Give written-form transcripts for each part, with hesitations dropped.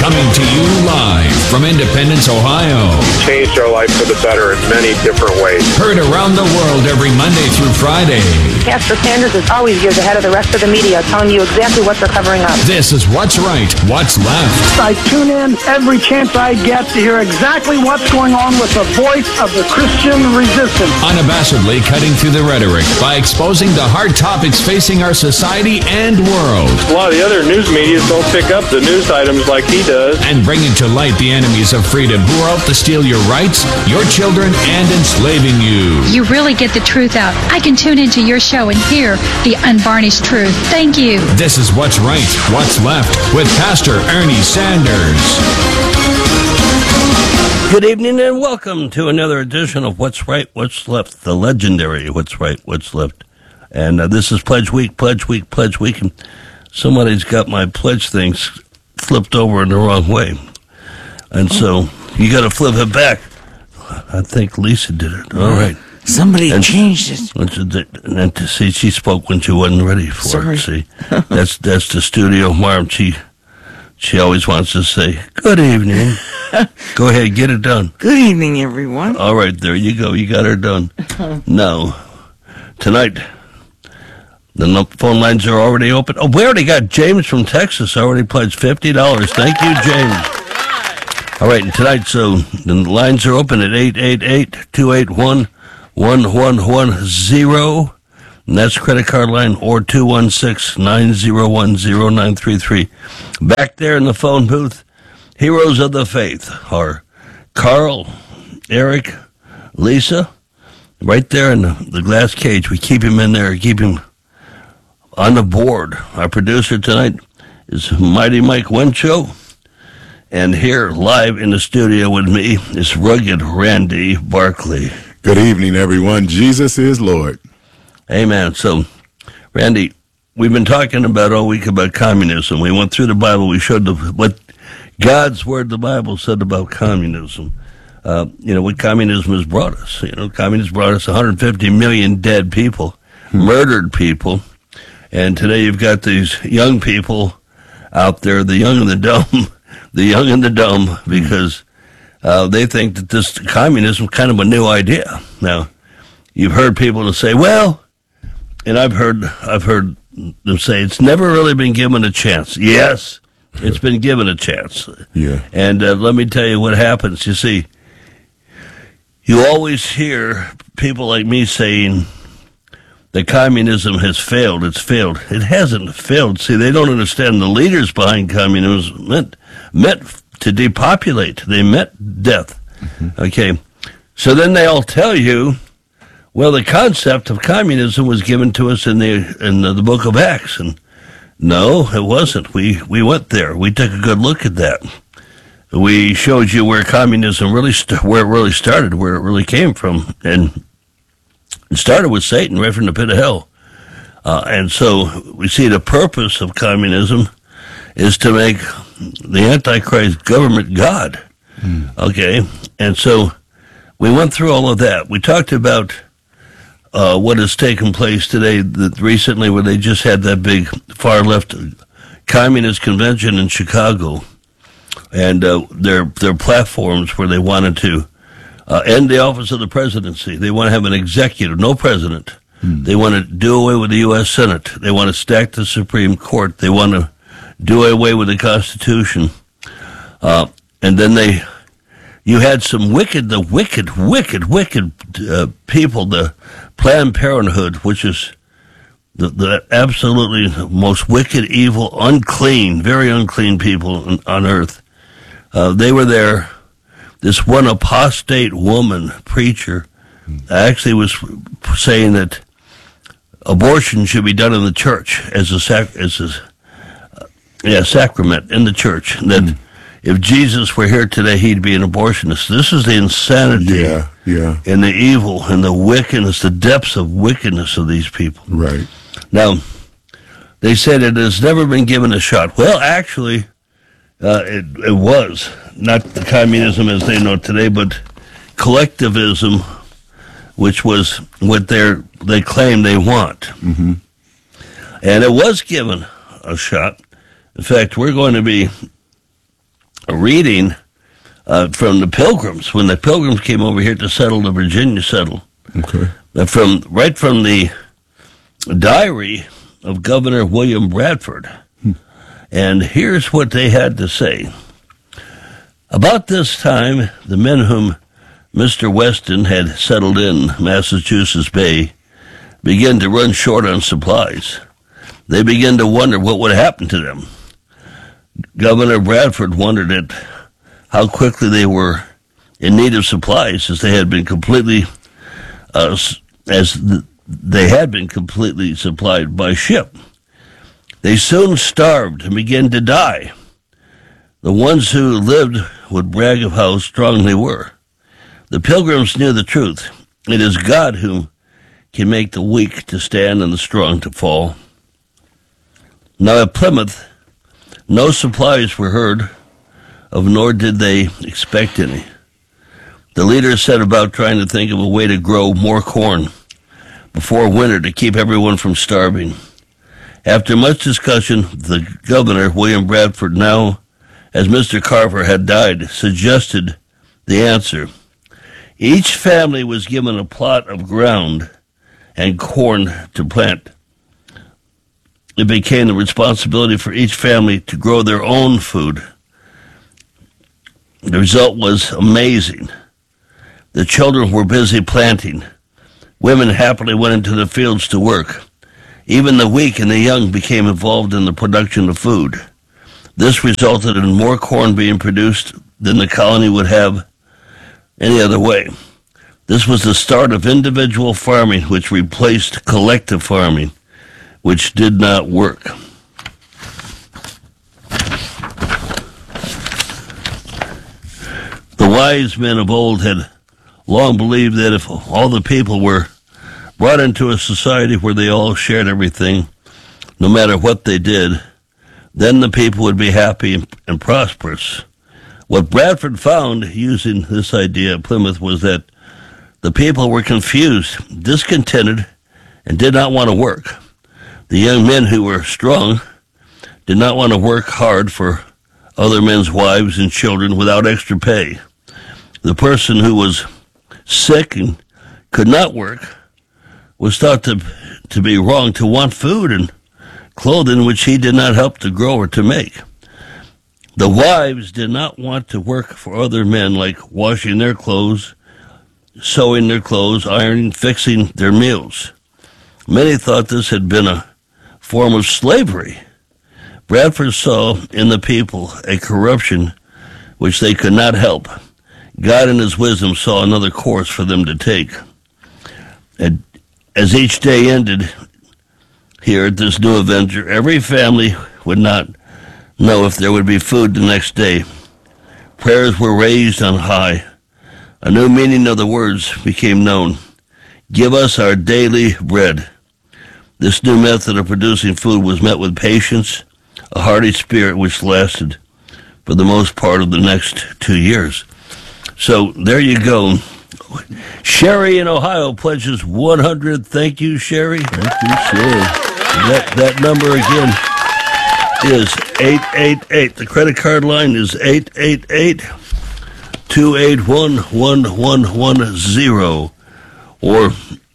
Coming to you live from Independence, Ohio. Changed our life for the better in many different ways. Heard around the world every Monday through Friday. Pastor Sanders is always years ahead of the rest of the media, telling you exactly what they're covering up. This is What's Right, What's Left. I tune in every chance I get to hear exactly what's going on with the voice of the Christian resistance. Unabashedly cutting through the rhetoric by exposing the hard topics facing our society and world. A lot of the other news media don't pick up the news items like he does. And bringing to light the enemies of freedom who are out to steal your rights, your children, and enslaving you. You really get the truth out. I can tune into your show and hear the unvarnished truth. Thank you. This is What's Right, What's Left with Pastor Ernie Sanders. Good evening and welcome to another edition of What's Right, What's Left, the legendary What's Right, What's Left. And this is Pledge Week, Pledge Week, Pledge Week. And somebody's got my pledge things flipped over in the wrong way. And so you got to flip it back. I think Lisa did it. All right. Somebody changed it. And to see, she spoke when she wasn't ready for it. See, that's the studio marm. She always wants to say, good evening. Go ahead, get it done. Good evening, everyone. All right, there you go. You got her done. Now, tonight, the phone lines are already open. Oh, we already got James from Texas already pledged $50. Thank you, James. All right, and tonight, so the lines are open at 888-281-1110. And that's credit card line, or 216-901-0933. Back there in the phone booth, heroes of the faith are Carl, Eric, Lisa, right there in the glass cage. We keep him in there, keep him on the board. Our producer tonight is Mighty Mike Wencho. And here, live in the studio with me, is Rugged Randy Barkley. Good evening, everyone. Jesus is Lord. Amen. So, Randy, we've been talking about all week about communism. We went through the Bible. We showed what God's Word, the Bible, said about communism. What communism has brought us. Communism brought us 150 million dead people, murdered people. And today you've got these young people out there, the young and the dumb, because they think that this communism is kind of a new idea. Now, you've heard people say, well, and I've heard them say it's never really been given a chance. Yes, it's been given a chance. Yeah. And let me tell you what happens. You see, you always hear people like me saying that communism has failed. It's failed. It hasn't failed. See, they don't understand the leaders behind communism meant to depopulate. They meant death. Mm-hmm. Okay. So then they all tell you, well, the concept of communism was given to us in the book of Acts. And no, it wasn't. We went there. We took a good look at that. We showed you where communism where it really started, where it really came from. And it started with Satan right from the pit of hell. And so we see the purpose of communism is to make the Antichrist government God. Okay? And so we went through all of that. We talked about what has taken place today recently, where they just had that big far-left communist convention in Chicago. And their platforms where they wanted to end the office of the presidency. They want to have an executive, no president. They want to do away with the U.S. Senate. They want to stack the Supreme Court. They want to do away with the Constitution. And then you had some wicked people, the Planned Parenthood, which is the absolutely most wicked, evil, unclean, very unclean people on earth. They were there. This one apostate woman preacher actually was saying that abortion should be done in the church as a sacrament in the church. That if Jesus were here today, he'd be an abortionist. This is the insanity, and the evil and the wickedness, the depths of wickedness of these people. Right. Now, they said it has never been given a shot. Well, actually, it was not the communism as they know today, but collectivism, which was what they claim they want. Mm-hmm. And it was given a shot. In fact, we're going to be reading from the Pilgrims, when the Pilgrims came over here to settle the Virginia settle. Okay. From the diary of Governor William Bradford. And here's what they had to say. About this time, the men whom Mr. Weston had settled in Massachusetts Bay began to run short on supplies. They began to wonder what would happen to them. Governor Bradford wondered at how quickly they were in need of supplies, as they had been completely supplied by ship. They soon starved and began to die. The ones who lived would brag of how strong they were. The Pilgrims knew the truth. It is God who can make the weak to stand and the strong to fall. Now at Plymouth, no supplies were heard of, nor did they expect any. The leaders set about trying to think of a way to grow more corn before winter to keep everyone from starving. After much discussion, the governor, William Bradford, now, as Mr. Carver had died, suggested the answer. Each family was given a plot of ground and corn to plant. It became the responsibility for each family to grow their own food. The result was amazing. The children were busy planting. Women happily went into the fields to work. Even the weak and the young became involved in the production of food. This resulted in more corn being produced than the colony would have any other way. This was the start of individual farming, which replaced collective farming, which did not work. The wise men of old had long believed that if all the people were brought into a society where they all shared everything, no matter what they did, then the people would be happy and prosperous. What Bradford found using this idea at Plymouth was that the people were confused, discontented, and did not want to work. The young men who were strong did not want to work hard for other men's wives and children without extra pay. The person who was sick and could not work was thought to be wrong, to want food and clothing which he did not help to grow or to make. The wives did not want to work for other men, like washing their clothes, sewing their clothes, ironing, fixing their meals. Many thought this had been a form of slavery. Bradford saw in the people a corruption which they could not help. God in his wisdom saw another course for them to take. And as each day ended here at this new adventure, every family would not know if there would be food the next day. Prayers were raised on high. A new meaning of the words became known. Give us our daily bread. This new method of producing food was met with patience, a hearty spirit which lasted for the most part of the next 2 years. So there you go. Sherry in Ohio pledges 100. Thank you, Sherry. Thank you, Sherry. That number again is 888. The credit card line is 888-281-1110 or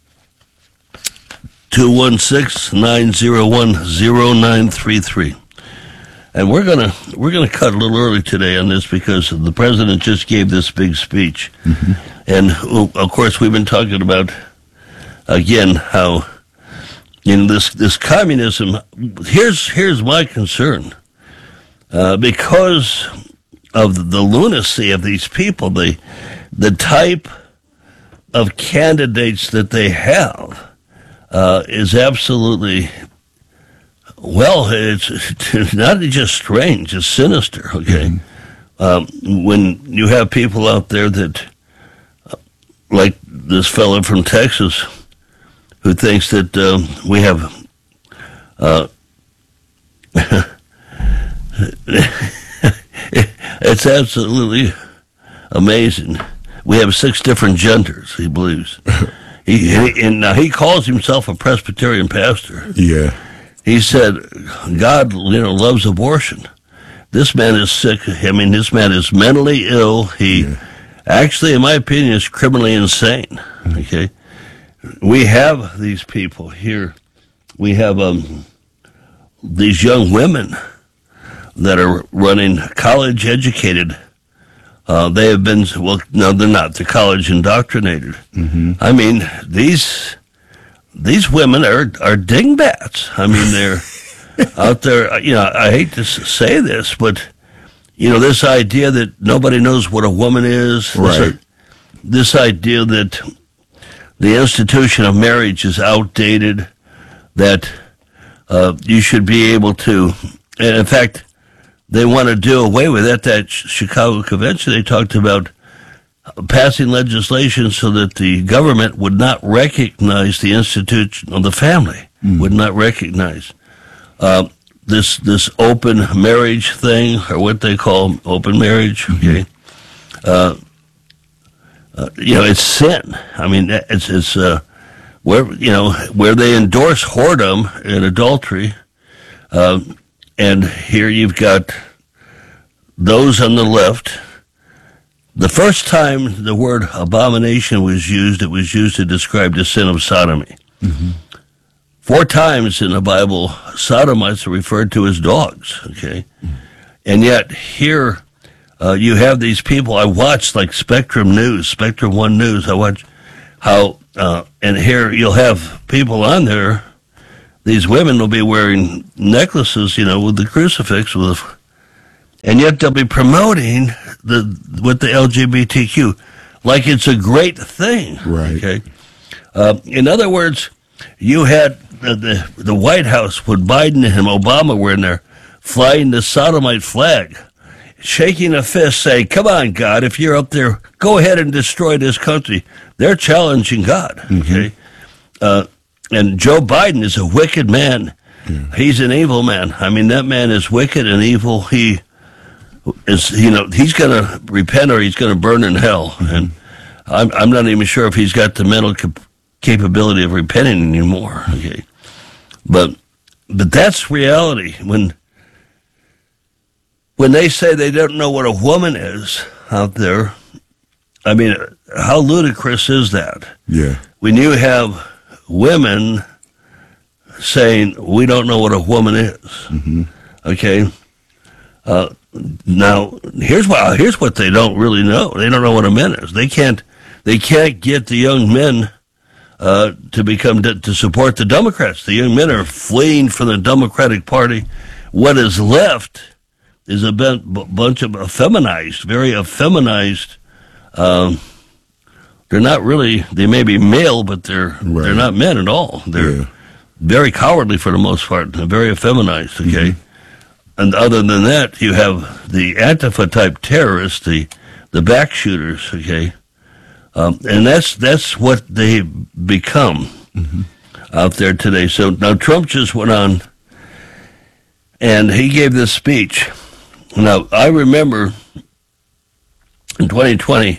216-901-0933. And we're gonna cut a little early today on this because the president just gave this big speech. Mm-hmm. And of course we've been talking about again how in this communism. Here's my concern, because of the lunacy of these people, the type of candidates that they have is absolutely. Well, it's not just strange, it's sinister, okay? Mm-hmm. When you have people out there that, like this fellow from Texas, who thinks that we have... it's absolutely amazing. We have 6 different genders, he believes. He calls himself a Presbyterian pastor. Yeah. He said, God, loves abortion. This man is sick. I mean, this man is mentally ill. He actually, in my opinion, is criminally insane. Okay? We have these people here. We have these young women that are running, college-educated. They have been, well, no, they're not. They're college indoctrinated. I mean, these women are dingbats. I mean, they're out there. I hate to say this, but this idea that nobody knows what a woman is. Right. This idea that the institution of marriage is outdated. That you should be able to, and in fact, they want to do away with it. That Chicago convention, they talked about passing legislation so that the government would not recognize the institution of the family, would not recognize this open marriage thing, or what they call open marriage. Okay, it's sin. I mean, it's where they endorse whoredom and adultery. And here you've got those on the left. The first time the word abomination was used, it was used to describe the sin of sodomy. 4 times in the Bible, sodomites are referred to as dogs, okay? And yet here you have these people. I watch like Spectrum News, Spectrum One News. I watch how, and here you'll have people on there. These women will be wearing necklaces, with the crucifix, and yet they'll be promoting with the LGBTQ like it's a great thing. Right. Okay. In other words, you had the White House when Biden and Obama were in there, flying the sodomite flag, shaking a fist, saying, "Come on, God! If you're up there, go ahead and destroy this country." They're challenging God. Okay. And Joe Biden is a wicked man. He's an evil man. I mean, that man is wicked and evil. He is, he's going to repent or he's going to burn in hell. And I'm not even sure if he's got the mental capability of repenting anymore. Okay, but that's reality. When they say they don't know what a woman is out there, I mean, how ludicrous is that? Yeah. When you have women saying, we don't know what a woman is. Okay? Now, here's what they don't really know. They don't know what a man is. They can't get the young men to support the Democrats. The young men are fleeing from the Democratic Party. What is left is a bunch of effeminized, very effeminized. They're not really. They may be male, but they're not men at all. They're very cowardly for the most part. They're very effeminized. Okay, and other than that, you have the Antifa type terrorists, the back shooters. Okay, and that's what they become out there today. So now Trump just went on, and he gave this speech. Now I remember in 2020.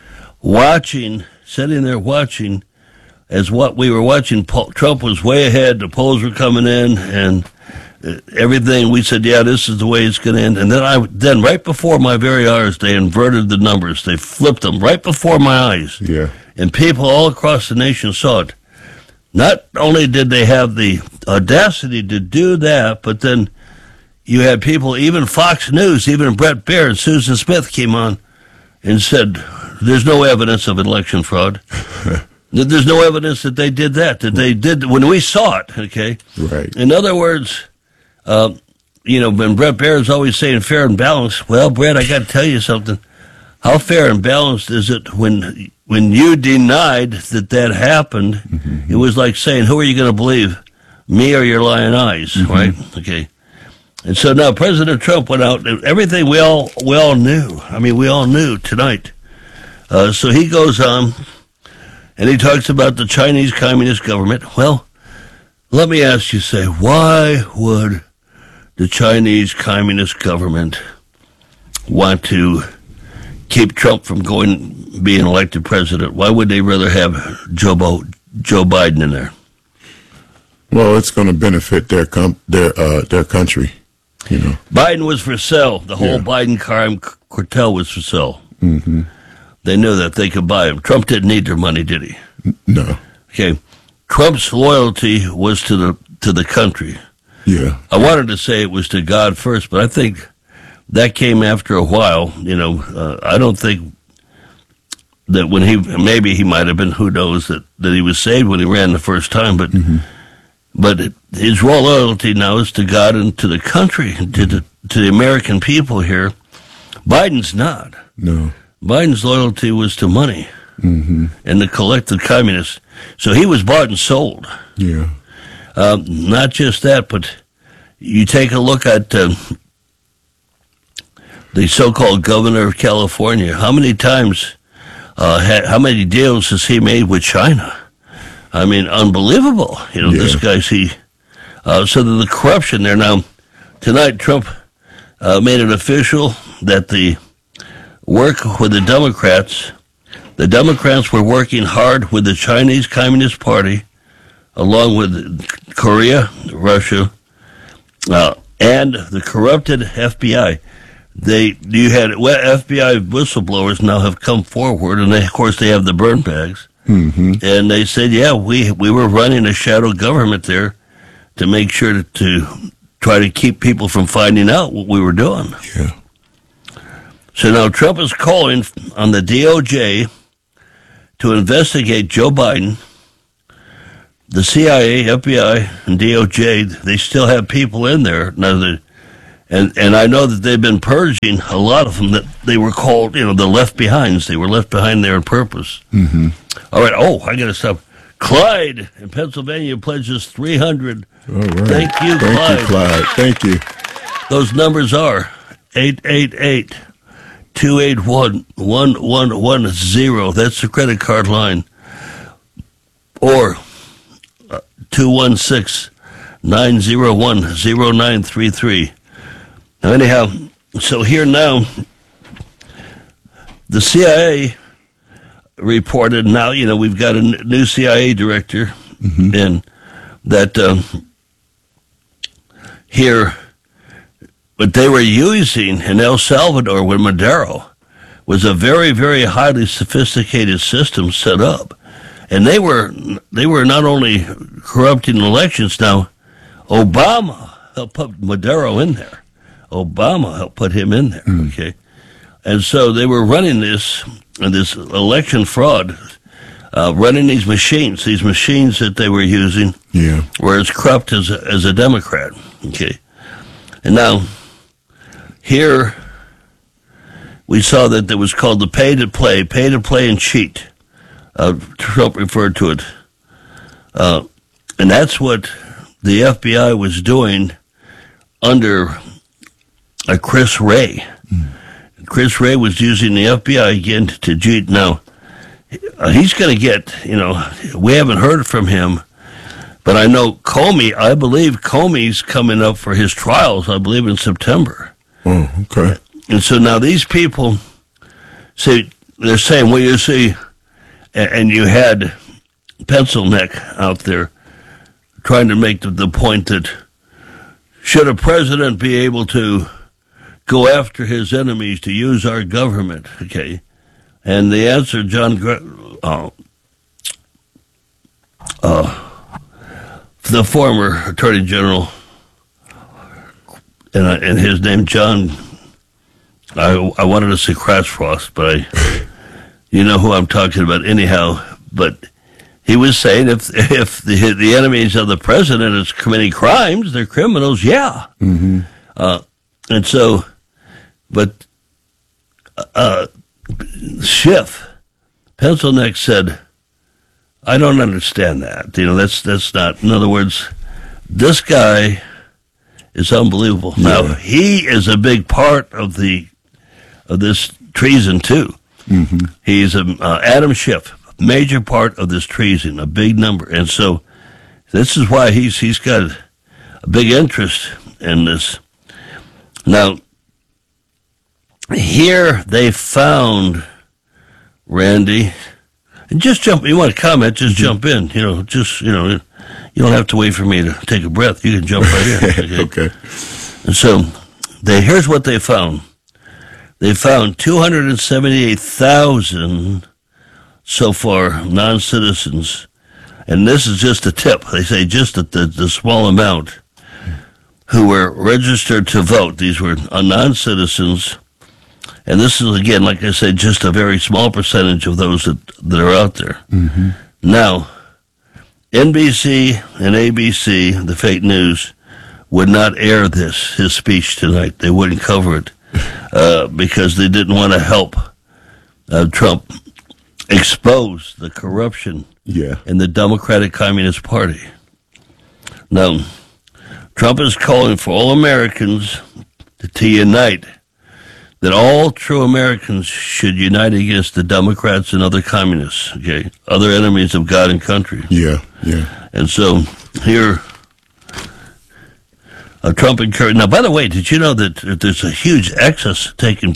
Sitting there watching, as what we were watching, Trump was way ahead, the polls were coming in, and everything, we said, yeah, this is the way it's going to end. And then right before my very eyes, they inverted the numbers. They flipped them right before my eyes. Yeah. And people all across the nation saw it. Not only did they have the audacity to do that, but then you had people, even Fox News, even Brett Baer and Susan Smith came on and said, there's no evidence of election fraud. There's no evidence that they did that they did when we saw it, okay? Right. In other words, when Brett Baer is always saying fair and balanced, well, Brett, I got to tell you something. How fair and balanced is it when you denied that happened? It was like saying, who are you going to believe, me or your lying eyes, right? Okay. And so now President Trump went out, everything we all knew. I mean, we all knew tonight. So he goes on, and he talks about the Chinese Communist government. Well, let me ask you, why would the Chinese Communist government want to keep Trump from being elected president? Why would they rather have Joe Biden in there? Well, it's going to benefit their country. You know, Biden was for sale. The whole Biden crime cartel was for sale. Mm-hmm. They knew that they could buy him. Trump didn't need their money, did he? no. Okay. Trump's loyalty was to the country. Yeah. I wanted to say it was to God first, but I think that came after a while. You know, I don't think that when maybe he might have been, who knows, that he was saved when he ran the first time, but his raw loyalty now is to God and to the country, to the American people here. Biden's not. No. Biden's loyalty was to money and the collective communists. So he was bought and sold. Yeah. Not just that, but you take a look at the so-called governor of California. How many times, how many deals has he made with China? I mean, unbelievable. You know, this guy's so the corruption there. Now, tonight Trump made it official that the work with the Democrats were working hard with the Chinese Communist Party, along with Korea, Russia, and the corrupted FBI. You had FBI whistleblowers now have come forward, and of course they have the burn bags. Mm-hmm. And they said, we were running a shadow government there to make sure to try to keep people from finding out what we were doing. Yeah. So now Trump is calling on the DOJ to investigate Joe Biden. The CIA, FBI, and DOJ, they still have people in there. Now, and I know that they've been purging a lot of them that they were called, the left behinds. They were left behind there on purpose. Mm-hmm. All right. Oh, I got to stop. Clyde in Pennsylvania pledges $300. All right. Thank you, Clyde. Thank you, Clyde. Thank you. Those numbers are 888-281-1110. That's the credit card line. Or 216-901-0933. Now, anyhow, so here now, the CIA reported now, we've got a new CIA director, and that here, what they were using in El Salvador with Maduro was a very, very highly sophisticated system set up. And they were not only corrupting elections. Now, Obama helped put Maduro in there. Obama helped put him in there, okay? And so they were running this election fraud, running these machines that they were using were as corrupt as a Democrat, okay? And now, here, we saw that there was called the pay to play and cheat. Trump referred to it. And that's what the FBI was doing under Chris Wray. Chris Wray was using the FBI again to cheat. Now, he's going to get, we haven't heard from him, but I know I believe Comey's coming up for his trials, I believe in September. Oh, okay. And so now these people, they're saying, well, you see, and you had Pencil Neck out there trying to make the point that should a president be able to go after his enemies to use our government, okay? And the answer, the former Attorney General, and his name, John, I wanted to say Crashfrost, but you know who I'm talking about anyhow, but he was saying if the enemies of the president is committing crimes, they're criminals, yeah. Mm-hmm. And so, but Schiff, Pencil Neck said, I don't understand that. That's not, in other words, this guy is unbelievable. Yeah. Now, he is a big part of this treason, too. Mm-hmm. He's Adam Schiff, a major part of this treason, a big number. And so this is why he's got a big interest in this. Now, here they found Randy. And just jump. You want to comment? Just jump in. You don't have to wait for me to take a breath. You can jump right in. Okay. And so here's what they found. They found 278,000 so far non-citizens, and this is just a tip. They say just the small amount who were registered to vote. These were non-citizens, and this is, again, like I said, just a very small percentage of those that are out there. Mm-hmm. Now, NBC and ABC, the fake news, would not air his speech tonight. They wouldn't cover it because they didn't want to help Trump expose the corruption in the Democratic Communist Party. Now, Trump is calling for all Americans to unite, that all true Americans should unite against the Democrats and other communists, okay, other enemies of God and country. Yeah. And so here, Trump encouraged. Now, by the way, did you know that there's a huge exodus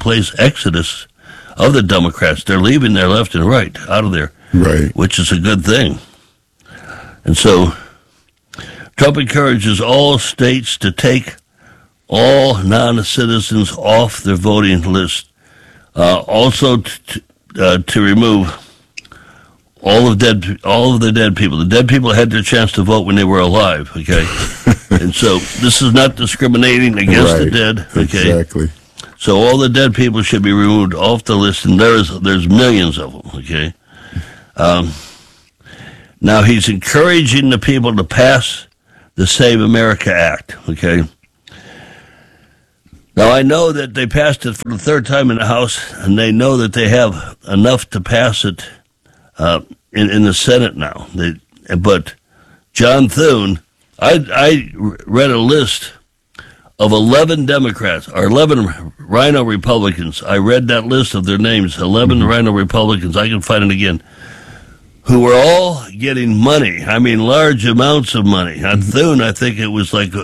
of the Democrats? They're leaving their left and right out of there, Right. which is a good thing. And so Trump encourages all states to take all non-citizens off their voting list. Also to remove all of the dead people. The dead people had their chance to vote when they were alive, okay? And so this is not discriminating against the dead, okay? Exactly. So all the dead people should be removed off the list, and there's millions of them, okay? Now he's encouraging the people to pass the Save America Act, okay? Now, I know that they passed it for the third time in the House, and they know that they have enough to pass it in the Senate now. But John Thune, I read a list of 11 Democrats, or 11 Rhino Republicans. I read that list of their names, 11 Rhino Republicans. I can find it again, who were all getting money. I mean, large amounts of money. On Thune, I think it was like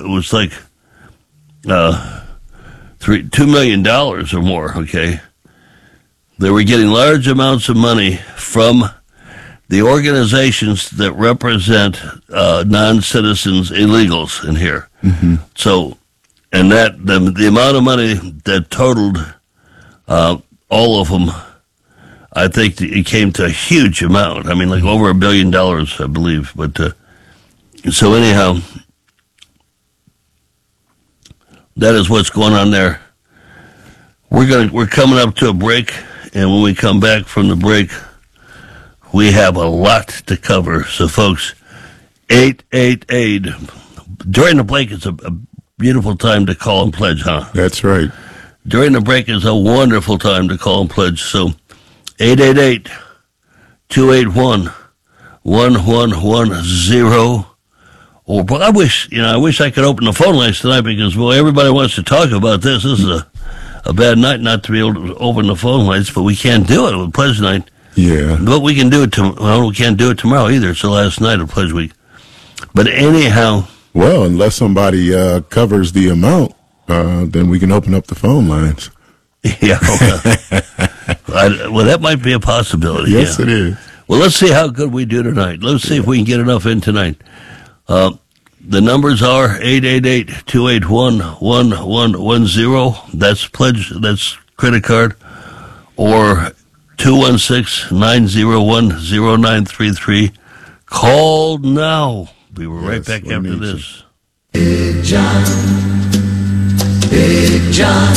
$2 million or more, okay? They were getting large amounts of money from the organizations that represent non-citizens, illegals in here. Mm-hmm. So, and that the amount of money that totaled all of them, I think it came to a huge amount. I mean, like over $1 billion, I believe. But so anyhow, that is what's going on there. We're coming up to a break, and when we come back from the break, we have a lot to cover. So, folks, 888. During the break, it's a beautiful time to call and pledge, huh? That's right. During the break is a wonderful time to call and pledge. So, 888-281-1110. Or, but I wish I could open the phone lines tonight because, well, everybody wants to talk about this. This is a bad night not to be able to open the phone lines, but we can't do it with Pledge Night. Yeah. But we can do it we can't do it tomorrow either. It's the last night of Pledge Week. But anyhow. Well, unless somebody covers the amount, then we can open up the phone lines. Yeah. Well, that might be a possibility. Yes, yeah. It is. Well, let's see how good we do tonight. Let's see if we can get enough in tonight. The numbers are 888-281-1110. That's pledge. That's credit card. Or 216-901-0933. Call now. We were right back after this. Big John. Big John.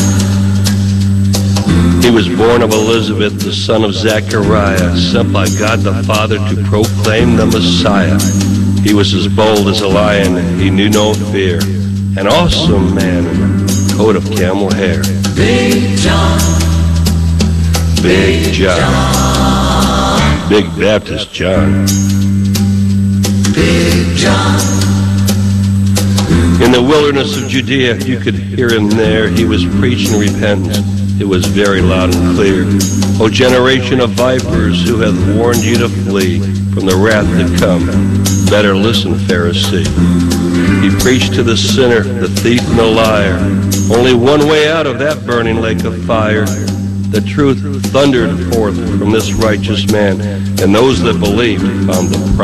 He was born of Elizabeth, the son of Zechariah, sent by God the Father to proclaim the Messiah. He was as bold as a lion, he knew no fear, an awesome man in a coat of camel hair. Big John. Big John. Big Baptist John. Big John. In the wilderness of Judea, you could hear him there. He was preaching repentance. It was very loud and clear. O generation of vipers, who hath warned you to flee from the wrath to come? Better listen, Pharisee. He preached to the sinner, the thief and the liar. Only one way out of that burning lake of fire. The truth thundered forth from this righteous man, and those that believed found the